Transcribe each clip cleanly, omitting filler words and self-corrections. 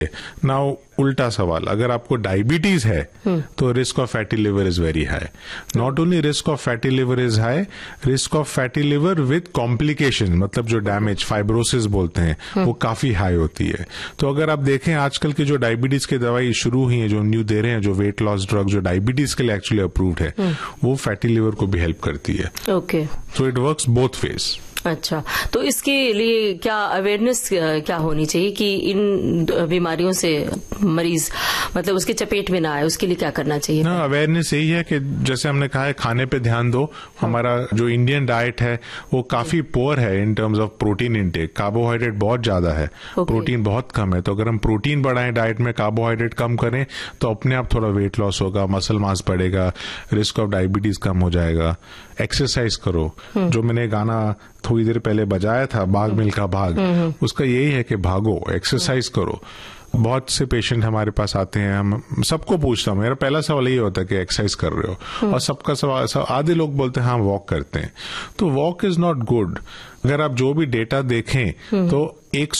Now उल्टा सवाल, अगर आपको डायबिटीज है तो risk of fatty liver is very high. Not only risk of fatty liver is high, risk of fatty liver with complication, मतलब जो डैमेज फाइब्रोसिस बोलते हैं वो काफी हाई होती है. तो अगर आप देखें आजकल की जो डायबिटीज की दवाई शुरू हुई है, जो न्यू दे रहे हैं, जो वेट लॉस ड्रग जो डायबिटीज के लिए एक्चुअली अप्रूव्ड है, वो फैटी लिवर को भी हेल्प करती है. Okay, so it works both ways. अच्छा, तो इसके लिए क्या अवेयरनेस क्या होनी चाहिए कि इन बीमारियों से मरीज मतलब उसके चपेट में ना आए, उसके लिए क्या करना चाहिए? ना, अवेयरनेस यही है कि जैसे हमने कहा है, खाने पे ध्यान दो. हमारा जो इंडियन डाइट है वो काफी पुअर है in terms of protein intake. Carbohydrate बहुत ज्यादा है, प्रोटीन बहुत कम है. तो अगर हम प्रोटीन बढ़ाएं डाइट में, कार्बोहाइड्रेट कम करें, तो अपने आप थोड़ा वेट लॉस होगा, मसल मास बढ़ेगा, रिस्क ऑफ डायबिटीज कम हो जाएगा. एक्सरसाइज करो. जो मैंने गाना थोड़ी देर पहले बजाया था, भाग मिल्खा भाग, उसका यही है कि भागो, एक्सरसाइज करो. बहुत से पेशेंट हमारे पास आते हैं, हम सबको पूछता हूँ, मेरा पहला सवाल यही होता है कि एक्सरसाइज कर रहे हो, और सबका सवाल, आधे लोग बोलते हैं हाँ वॉक करते हैं. तो वॉक इज नॉट गुड. अगर आप जो भी डेटा देखें तो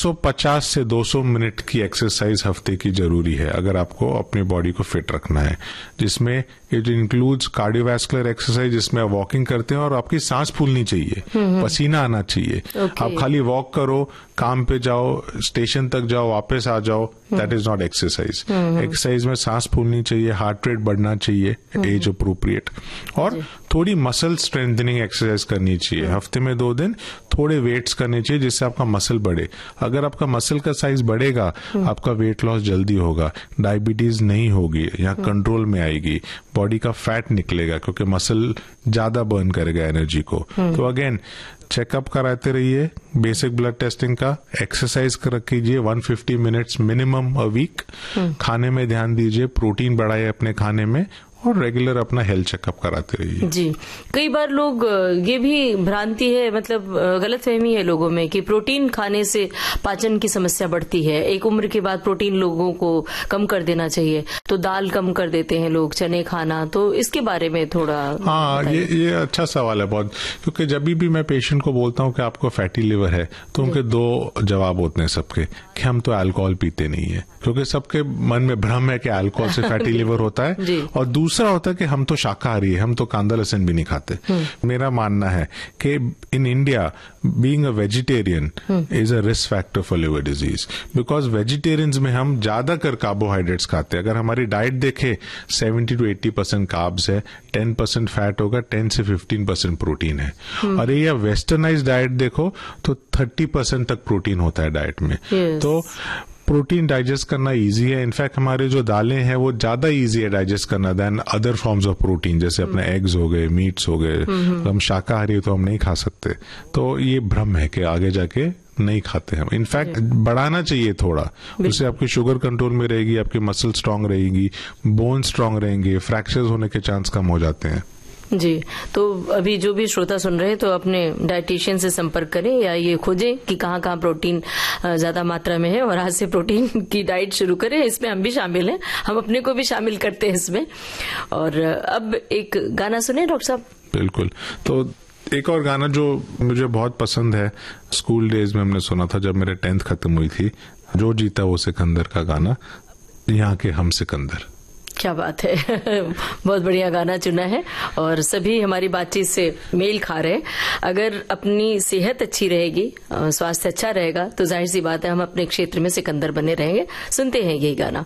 150 से 200 मिनट की एक्सरसाइज हफ्ते की जरूरी है अगर आपको अपनी बॉडी को फिट रखना है, जिसमें इट इंक्लूड्स कार्डियोवैस्कुलर एक्सरसाइज, जिसमें आप वॉकिंग करते हैं और आपकी सांस फूलनी चाहिए, पसीना आना चाहिए. आप खाली वॉक करो, काम पे जाओ, स्टेशन तक जाओ, वापस आ जाओ, that is not exercise. Exercise में सांस फूलनी चाहिए, हार्ट रेट बढ़ना चाहिए एज अप्रोप्रिएट, और थोड़ी मसल स्ट्रेंथनिंग एक्सरसाइज करनी चाहिए. हफ्ते में 2 दिन थोड़े वेट्स करने चाहिए जिससे आपका मसल बढ़े. अगर आपका मसल का साइज बढ़ेगा, आपका वेट लॉस जल्दी होगा, डायबिटीज नहीं होगी या कंट्रोल में आएगी, बॉडी का फैट निकलेगा क्योंकि मसल ज्यादा बर्न करेगा एनर्जी को. तो अगेन चेकअप कराते रहिए, बेसिक ब्लड टेस्टिंग का, एक्सरसाइज कर कीजिए 150 मिनट्स मिनिमम अ वीक. खाने में ध्यान दीजिए, प्रोटीन बढ़ाइए अपने खाने में, और रेगुलर अपना हेल्थ चेकअप कराते रहिए. जी, कई बार लोग, ये भी भ्रांति है, मतलब गलतफहमी है लोगों में कि प्रोटीन खाने से पाचन की समस्या बढ़ती है. एक उम्र के बाद प्रोटीन लोगों को कम कर देना चाहिए, तो दाल कम कर देते हैं लोग, चने खाना. तो इसके बारे में थोड़ा. हाँ, ये अच्छा सवाल है बहुत, क्योंकि जब भी मैं पेशेंट को बोलता हूँ कि आपको फैटी लिवर है, तो उनके 2 जवाब होते हैं सबके, कि हम तो अल्कोहल पीते नहीं है, क्योंकि सबके मन में भ्रम है कि अल्कोहल से फैटी लिवर होता है, और दूसरा होता है कि हम तो शाकाहारी है, हम तो कांदा लहसुन भी नहीं खाते. मेरा मानना है कि in India being a vegetarian is a risk factor for liver disease, because vegetarians में हम ज्यादातर कार्बोहाइड्रेट्स खाते हैं. अगर हमारी डाइट देखे 70 to 80% कार्ब्स है, 10% फैट होगा, 10 से 15% प्रोटीन है. और ये वेस्टर्नाइज डाइट देखो तो 30% तक प्रोटीन होता है डाइट में. तो प्रोटीन डाइजेस्ट करना इजी है. इनफैक्ट हमारे जो दालें हैं वो ज्यादा इजी है डाइजेस्ट करना then other forms of protein, जैसे अपने एग्स हो गए, मीट्स हो गए. हम शाकाहारी तो हम नहीं खा सकते. तो ये भ्रम है कि आगे जाके नहीं खाते हम. इनफैक्ट बढ़ाना चाहिए थोड़ा, उससे आपकी शुगर कंट्रोल में रहेगी, आपकी मसल स्ट्रांग रहेगी, बोन स्ट्रांग रहेंगे, फ्रैक्चर्स होने के चांस कम हो जाते हैं. जी, तो अभी जो भी श्रोता सुन रहे हैं तो अपने डाइटिशियन से संपर्क करें या ये खोजें कि कहाँ प्रोटीन ज्यादा मात्रा में है, और आज से प्रोटीन की डाइट शुरू करें. इसमें हम भी शामिल हैं, हम अपने को भी शामिल करते हैं इसमें. और अब एक गाना सुने डॉक्टर साहब. बिल्कुल. तो एक और गाना जो मुझे बहुत पसंद है, स्कूल डेज में हमने सुना था जब मेरे 10th खत्म हुई थी, जो जीता वो सिकंदर का गाना, यहाँ के हम सिकंदर. क्या बात है. बहुत बढ़िया गाना चुना है, और सभी हमारी बातचीत से मेल खा रहे हैं. अगर अपनी सेहत अच्छी रहेगी, स्वास्थ्य अच्छा रहेगा, तो जाहिर सी बात है हम अपने क्षेत्र में सिकंदर बने रहेंगे. सुनते हैं यही गाना.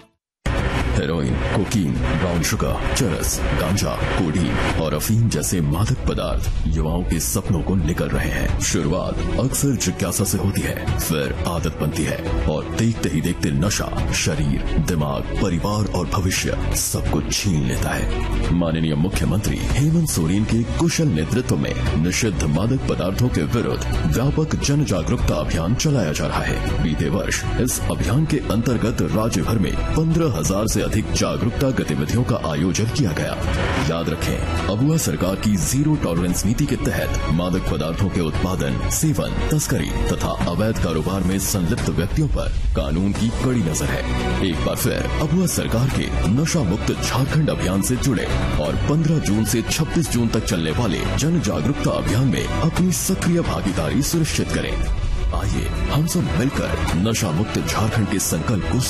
हेरोइन, कोकीन, ब्राउन शुगर, चरस, गांजा, कोडीन और अफीम जैसे मादक पदार्थ युवाओं के सपनों को निकल रहे हैं. शुरुआत अक्सर जिज्ञासा से होती है, फिर आदत बनती है, और देखते ही देखते नशा शरीर, दिमाग, परिवार और भविष्य सब कुछ छीन लेता है. माननीय मुख्यमंत्री हेमंत सोरेन के कुशल नेतृत्व में निषिद्ध मादक पदार्थों के विरुद्ध व्यापक जन जागरूकता अभियान चलाया जा रहा है. बीते वर्ष इस अभियान के अंतर्गत राज्य भर में 15,000 से अधिक जागरूकता गतिविधियों का आयोजन किया गया. याद रखें, अबुआ सरकार की जीरो टॉलरेंस नीति के तहत मादक पदार्थों के उत्पादन, सेवन, तस्करी तथा अवैध कारोबार में संलिप्त व्यक्तियों पर कानून की कड़ी नजर है. एक बार फिर अबुआ सरकार के नशा मुक्त झारखंड अभियान से जुड़े और 15 जून से 26 जून तक चलने वाले जन जागरूकता अभियान में अपनी सक्रिय भागीदारी सुनिश्चित करें. आइए हम सब मिलकर नशा मुक्त झारखंड के संकल्प को